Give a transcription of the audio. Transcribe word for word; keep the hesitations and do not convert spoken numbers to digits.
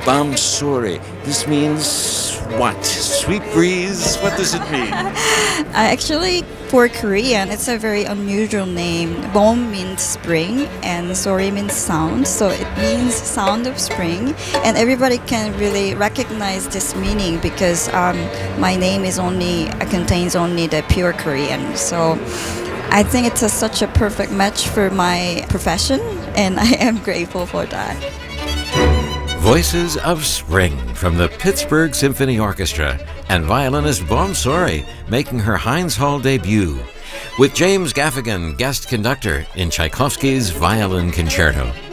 Bamsori. This means what? Sweet breeze? What does it mean? Uh, actually, for Korean, it's a very unusual name. Bom means spring, and Sori means sound. So it means sound of spring, and everybody can really recognize this meaning because um, my name is only uh, contains only the pure Korean. So I think it's a, such a perfect match for my profession, and I am grateful for that. Voices of Spring from the Pittsburgh Symphony Orchestra and violinist Bamsori making her Heinz Hall debut with James Gaffigan, guest conductor in Tchaikovsky's Violin Concerto.